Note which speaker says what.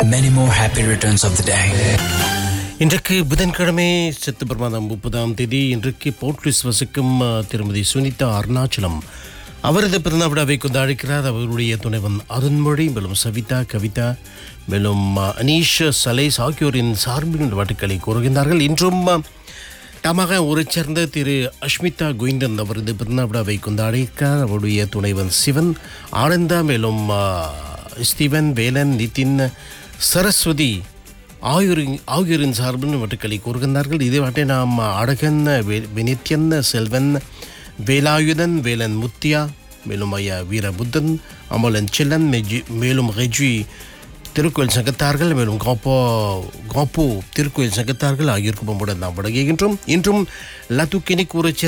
Speaker 1: many more happy returns of the day.
Speaker 2: இன்றைக்கு புதன்கிழமை September மாதம் 30 இன்றைக்கு போர்ட்லிஸ் வசிக்கும் திருமதி சுனிதா அருணாச்சலம் அவரது பிறந்த விழாவை கொண்டாடிக்கிறார். அவருடைய துணைவன் அருண்மொழி, மேலும் சவிதா, கவிதா, மேலும் அனீஷ், சலேஸ் ஆகியோரின் சார்பின் வாழ்த்துக்களை கூறுகின்றார்கள். இன்றும் தமாக ஊரைச் சேர்ந்த திரு அஷ்மிதா கோவிந்தன் அவரது பிறந்த விழாவை கொண்டாடிக்கிறார். அவருடைய துணைவன் சிவன், ஆனந்தா, மேலும் ஸ்டீவன், வேலன், நிதின், சரஸ்வதி ஆகியோரின் சார்பின் வட்டுக்களை கூறுகின்றார்கள். இதே நாம் அழகன், வினித்யன், செல்வன், வேலாயுதன், வேலன் முத்தியா, மேலும் ஐயா வீரபுத்தன், அமலன் செல்லன், மேலும் ரெஜி திருக்கோயில் சங்கத்தார்கள், மேலும் காப்போ திருக்கோயில் சங்கத்தார்கள் ஆகியோருக்கும் நாம் வழங்குகின்றோம். இன்றும் லத்துக்கினி கூறச்